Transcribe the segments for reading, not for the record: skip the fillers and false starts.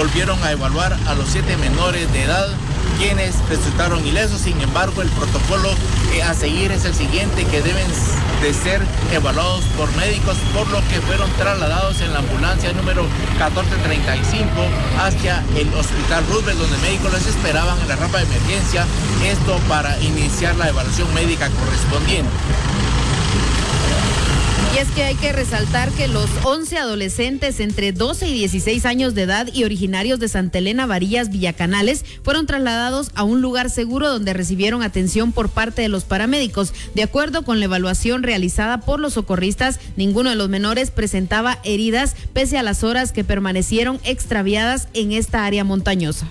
volvieron a evaluar a los 7 menores de edad, quienes resultaron ilesos. Sin embargo, el protocolo a seguir es el siguiente, que deben de ser evaluados por médicos, por lo que fueron trasladados en la ambulancia número 1435 hacia el Hospital Roosevelt, donde médicos les esperaban en la rampa de emergencia, esto para iniciar la evaluación médica correspondiente. Y es que hay que resaltar que los 11 adolescentes entre 12 y 16 años de edad y originarios de Santa Elena, Varillas, Villacanales, fueron trasladados a un lugar seguro donde recibieron atención por parte de los paramédicos. De acuerdo con la evaluación realizada por los socorristas, ninguno de los menores presentaba heridas pese a las horas que permanecieron extraviadas en esta área montañosa.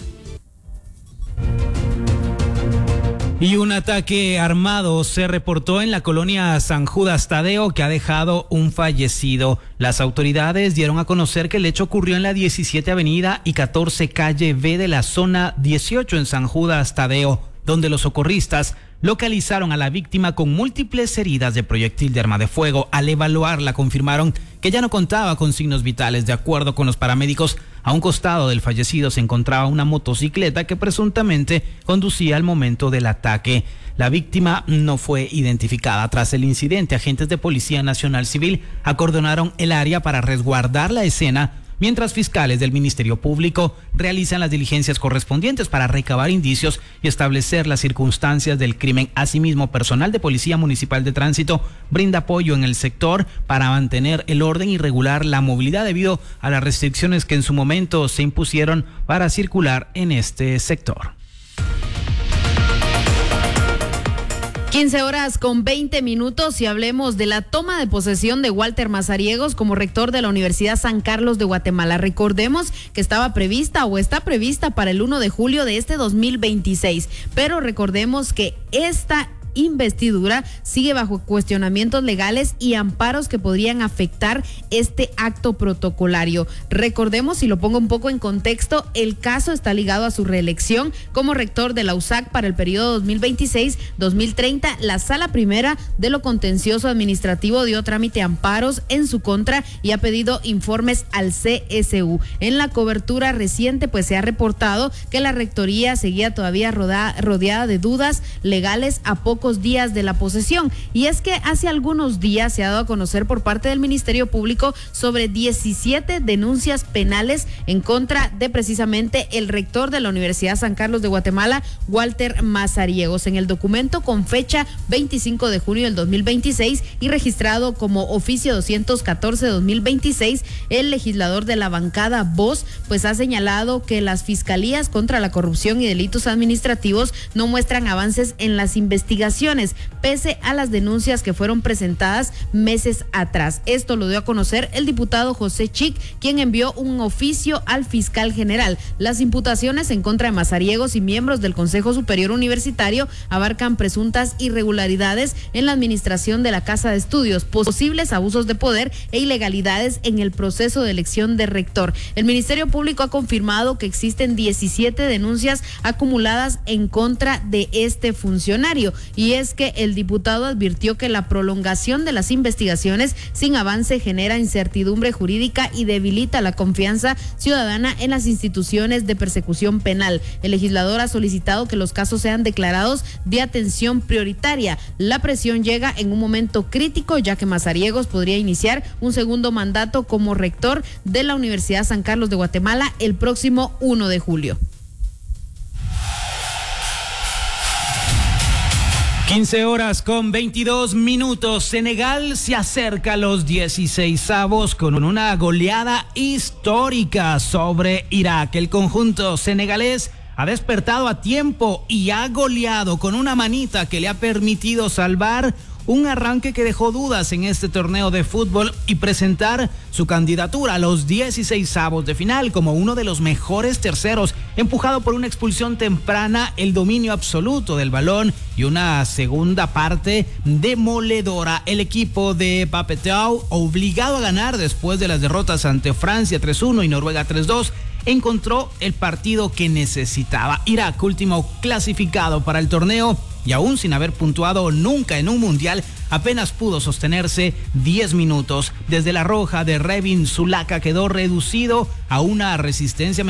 Y un ataque armado se reportó en la colonia San Judas Tadeo, que ha dejado un fallecido. Las autoridades dieron a conocer que el hecho ocurrió en la 17 Avenida y 14 Calle B de la zona 18 en San Judas Tadeo, donde los socorristas localizaron a la víctima con múltiples heridas de proyectil de arma de fuego. Al evaluarla, confirmaron que ya no contaba con signos vitales. De acuerdo con los paramédicos, a un costado del fallecido se encontraba una motocicleta que presuntamente conducía al momento del ataque. La víctima no fue identificada. Tras el incidente, agentes de Policía Nacional Civil acordonaron el área para resguardar la escena, mientras fiscales del Ministerio Público realizan las diligencias correspondientes para recabar indicios y establecer las circunstancias del crimen. Asimismo, personal de Policía Municipal de Tránsito brinda apoyo en el sector para mantener el orden y regular la movilidad debido a las restricciones que en su momento se impusieron para circular en este sector. 15:20 y hablemos de la toma de posesión de Walter Mazariegos como rector de la Universidad San Carlos de Guatemala. Recordemos que está prevista para el 1 de julio de este 2026, pero recordemos que esta investidura sigue bajo cuestionamientos legales y amparos que podrían afectar este acto protocolario. Recordemos, y lo pongo un poco en contexto, el caso está ligado a su reelección como rector de la USAC para el periodo 2026-2030. La Sala Primera de lo Contencioso Administrativo dio trámite a amparos en su contra y ha pedido informes al CSU. En la cobertura reciente, pues se ha reportado que la rectoría seguía todavía rodeada de dudas legales a pocos días de la posesión, y es que hace algunos días se ha dado a conocer por parte del Ministerio Público sobre 17 denuncias penales en contra de precisamente el rector de la Universidad San Carlos de Guatemala, Walter Mazariegos. En el documento con fecha 25 de junio del 2026 y registrado como oficio 214-2026, el legislador de la bancada Voz pues ha señalado que las fiscalías contra la corrupción y delitos administrativos no muestran avances en las investigaciones pese a las denuncias que fueron presentadas meses atrás. Esto lo dio a conocer el diputado José Chic, quien envió un oficio al fiscal general. Las imputaciones en contra de Mazariegos y miembros del Consejo Superior Universitario abarcan presuntas irregularidades en la administración de la Casa de Estudios, posibles abusos de poder e ilegalidades en el proceso de elección de rector. El Ministerio Público ha confirmado que existen 17 denuncias acumuladas en contra de este funcionario. Y es que el diputado advirtió que la prolongación de las investigaciones sin avance genera incertidumbre jurídica y debilita la confianza ciudadana en las instituciones de persecución penal. El legislador ha solicitado que los casos sean declarados de atención prioritaria. La presión llega en un momento crítico, ya que Mazariegos podría iniciar un segundo mandato como rector de la Universidad San Carlos de Guatemala el próximo 1 de julio. 15:22. Senegal se acerca a los 16avos con una goleada histórica sobre Irak. El conjunto senegalés ha despertado a tiempo y ha goleado con una manita que le ha permitido salvar un arranque que dejó dudas en este torneo de fútbol y presentar su candidatura a los 16avos de final como uno de los mejores terceros, empujado por una expulsión temprana, el dominio absoluto del balón y una segunda parte demoledora. El equipo de Papetau, obligado a ganar después de las derrotas ante Francia 3-1 y Noruega 3-2, encontró el partido que necesitaba. Irak, último clasificado para el torneo y aún sin haber puntuado nunca en un mundial, apenas pudo sostenerse 10 minutos. Desde la roja de Revin Zulaka quedó reducido a una resistencia